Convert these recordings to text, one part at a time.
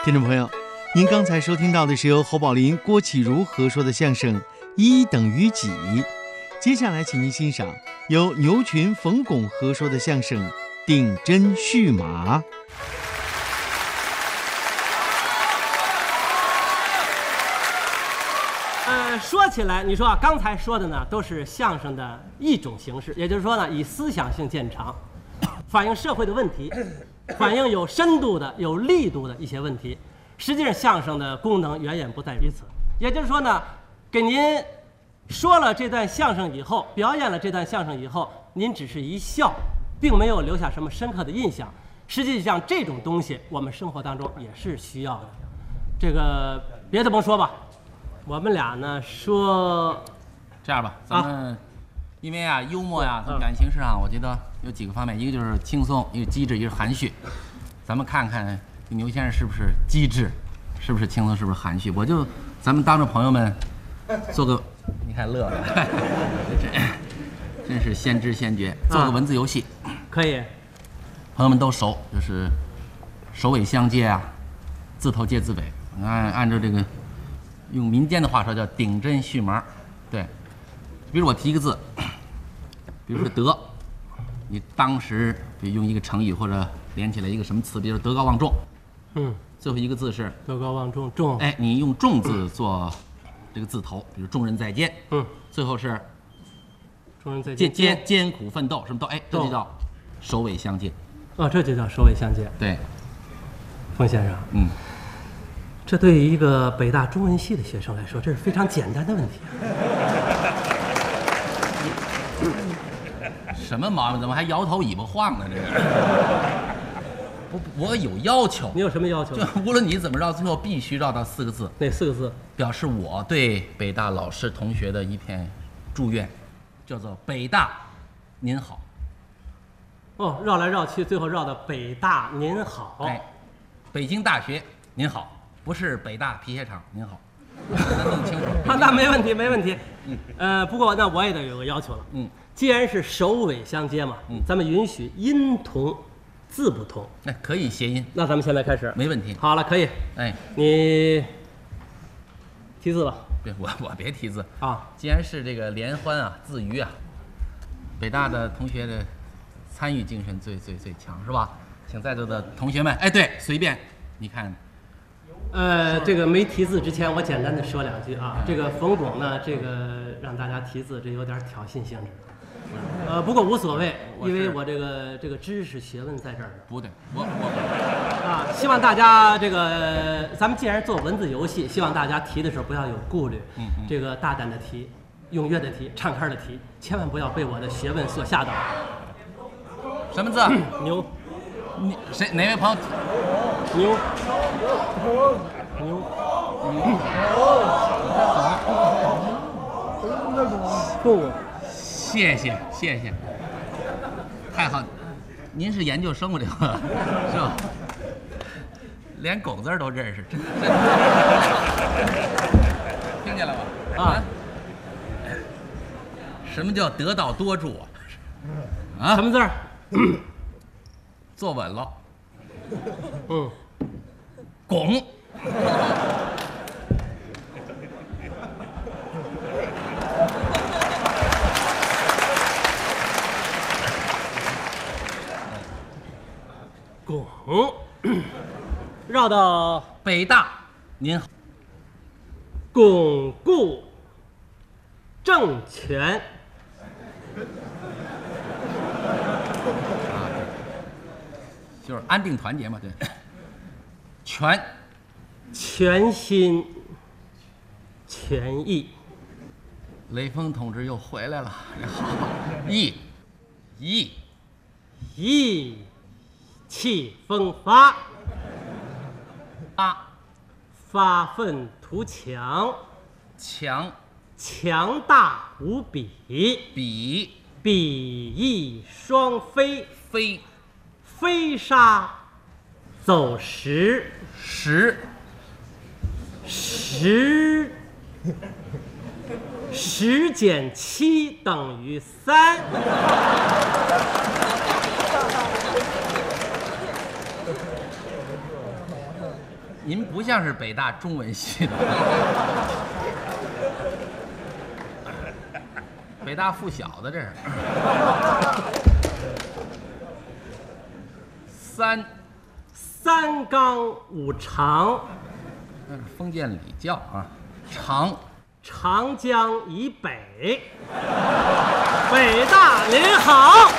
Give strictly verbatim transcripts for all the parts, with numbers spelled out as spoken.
听众朋友，您刚才收听到的是由侯宝林、郭启儒合说的相声《一等于几》，接下来请您欣赏由牛群、冯巩合说的相声《顶针续马》。 呃，说起来，你说啊，刚才说的呢，都是相声的一种形式，也就是说呢，以思想性见长，反映社会的问题，反映有深度的、有力度的一些问题。实际上，相声的功能远远不在于此。也就是说呢，给您说了这段相声以后，表演了这段相声以后，您只是一笑，并没有留下什么深刻的印象。实际上，这种东西我们生活当中也是需要的。这个别的甭说吧。我们俩呢说， 这样吧，咱们、啊、因为啊幽默呀、啊，从表现形式上，我觉得有几个方面，一个就是轻松，一个机智，一个是含蓄。咱们看看牛先生是不是机智，是不是轻松，是不是含蓄？我就咱们当着朋友们做个，你看乐了，真是先知先觉，做个文字游戏、啊， 可以。 朋友们都熟，就是首尾相接啊，字头接字尾，按按照这个。用民间的话说叫顶针续麻，对。比如我提一个字，比如说德，你当时比如用一个成语或者连起来一个什么词，比如德高望重， 嗯， 最后一个字是德高望重重， 哎，你用重字做这个字头，比如众人再见， 嗯， 最后是众人再见， 艰艰艰苦奋斗什么斗，哎，这就叫首尾相接。 哦，这就叫首尾相接。 对， 冯先生， 嗯。 这对于一个北大中文系的学生来说，这是非常简单的问题。 什么毛病？怎么还摇头尾巴晃呢？这个，我我有要求。 你有什么要求？ 就无论你怎么绕，最后必须绕到四个字。 哪四个字？ 表示我对北大老师同学的一片祝愿，叫做北大您好。 哦，绕来绕去，最后绕到北大您好。 哎，北京大学您好。不是北大皮鞋厂，您好，咱弄清楚。 好，那没问题，没问题。嗯，呃，不过那我也得有个要求了。 嗯， 既然是首尾相接嘛，嗯，咱们允许音同，字不同。 那、哎、可以谐音。 那咱们现在开始， 没问题。 好了，可以。 哎， 你提字吧。 别，我我别提字啊。 既然是这个联欢啊，自娱啊，北大的同学的参与精神最最最强，是吧？请在座的同学们，哎，对，随便，你看。 呃，这个没提字之前，我简单的说两句啊。这个冯巩呢，这个让大家提字，这有点挑衅性质。呃，不过无所谓，因为我这个这个知识学问在这儿。 不对，我我啊，希望大家这个，咱们既然做文字游戏，希望大家提的时候不要有顾虑， 嗯嗯， 这个大胆的提，踊跃的提，畅开的提，千万不要被我的学问所吓倒。 什么字？ 牛。 你谁哪位朋友？ 牛。牛。牛。 谢谢谢谢，太好，您是研究生吗？这个是吧？连狗字都认识，这听见了吧？啊？什么叫得道多助啊？啊？ 什么字儿？ 坐稳了。 嗯。 拱。 拱，绕到北大，您好。 巩固政权。 就是安定团结嘛，对。全， 全心全意。 雷锋同志又回来了，好。意，意， 意气风发。 发， 发愤图强。 强， 强大无比。 比， 比翼双飞。 飞， 飞沙走石。 石， 十，十减七等于三。 您不像是北大中文系的，北大附小的这是。三三纲五常， 那是封建礼教啊。长长江以北，北大您好。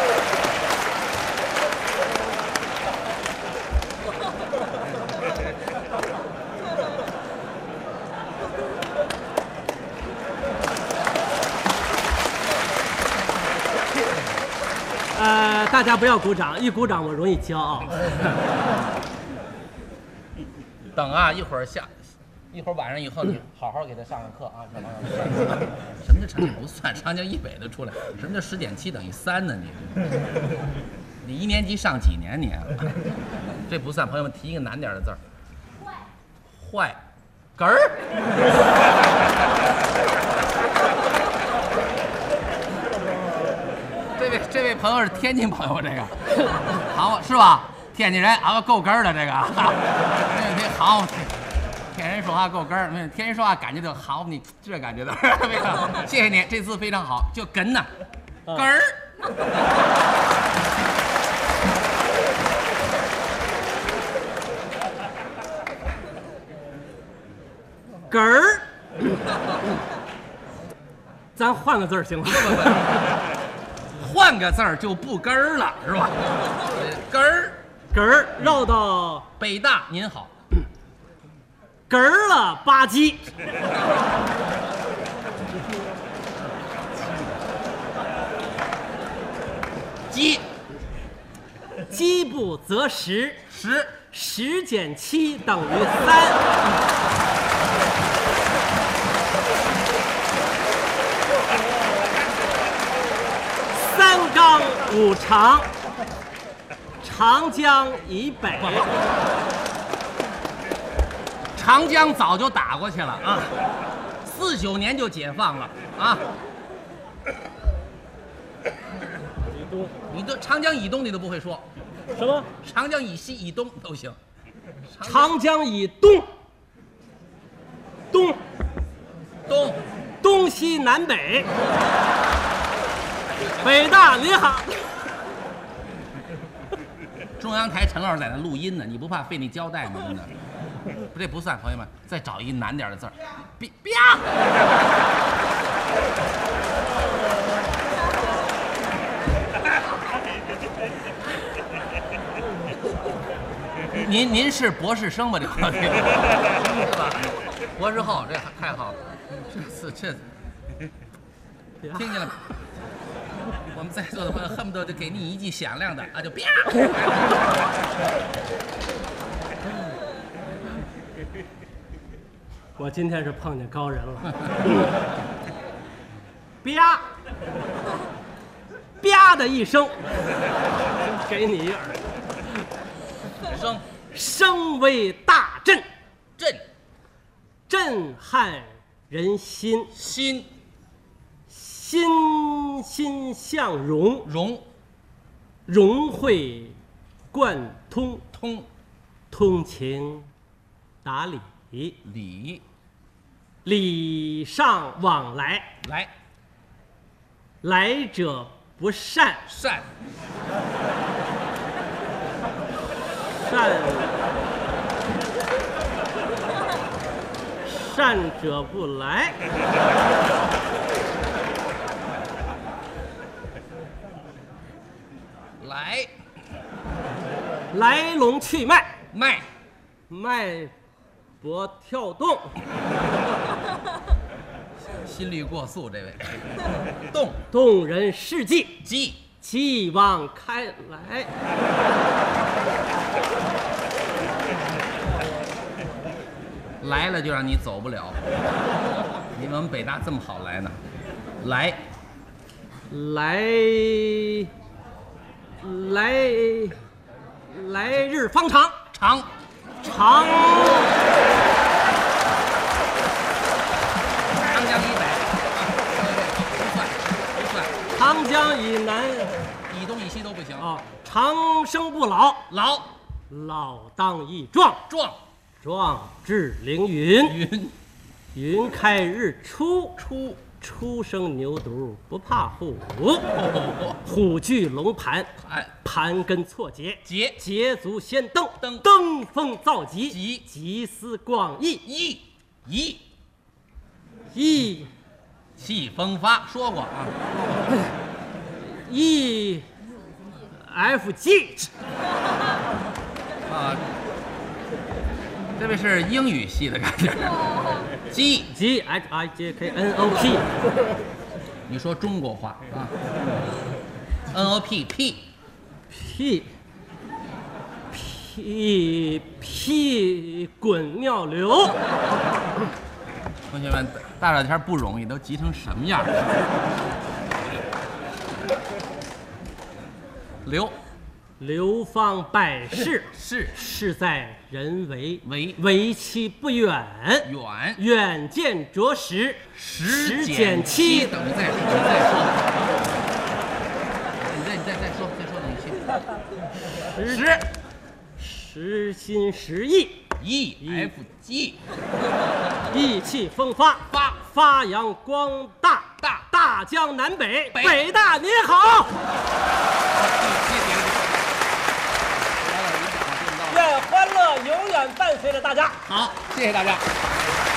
呃，大家不要鼓掌，一鼓掌我容易骄傲。 等啊，一会儿下，一会儿晚上以后，你好好给他上上课啊，小朋友。什么叫长江不算？长江以北的出来。什么叫十减七等于三呢？你你一年级上几年你啊？这不算。朋友们提一个难点的字儿。坏。坏。哏儿。这位这位朋友是天津朋友，这个好是吧？天津人啊，够哏儿的这个，这这好，天人说话够哏儿，天人说话感觉就好，你这感觉的，非常谢谢你，这次非常好，就哏呢，哏儿。 哏儿，咱换个字儿行吗？ 换个字儿就不根儿了，是吧？根儿， 哏儿绕到北大您好， 哏儿了吧唧， 鸡， 饥不择食， 十， 十减七等于三。三纲五常，长江以北。 长江早就打过去了啊，四九年就解放了啊。 以东， 你都长江以东你都不会说， 什么？ 长江以西、以东都行。 长江以东，东， 东， 东西南北。北大您好。 中央台陈老师在那录音呢，你不怕费那胶带吗？真的，不，这不算。朋友们，再找一难点的字儿，啪。您您是博士生吧？这个是吧？博士后，这太好了，这次这听见了？我们在座的朋友恨不得就给你一记响亮的啊，就啪！ 我今天是碰见高人了。啪！啪的一声，给你一耳。 声声为大震， 震震撼人心， 心欣欣向荣， 融融会贯通， 通通情达理， 礼礼尚往来， 来来者不善， 善善善者不来。 来来龙去脉， 脉脉搏跳动， 心率过速，这位动动人事迹， 机继往开来。 来了就让你走不了。你们我们北大这么好来呢？来来来来日方长， 长长长江以北，不算不算， 长江以南以东以西都不行啊，长生不老， 老老当益壮， 壮壮志凌云， 云云开日出， 出初生牛犊不怕虎，虎踞龙盘， 盘盘根错节， 节捷足先登， 登登峰造极， 极集思广益， 意意意气风发，说过啊。 E F G 啊，这位是英语系的感觉。G G H I J K N O P 你说中国话啊。N O P P P P P 滚尿流。 同学们，大热天不容易，都急成什么样？流流芳百世， 是事在人为， 为为期不远， 远远见着实， 十减减七七，等你再说，你再说，你再你再再说，再说等于七。十实心实意， E F G 意气风发， 发发扬光大， 大大江南北， 北北大您好。愿欢乐永远伴随着大家。 好，谢谢大家。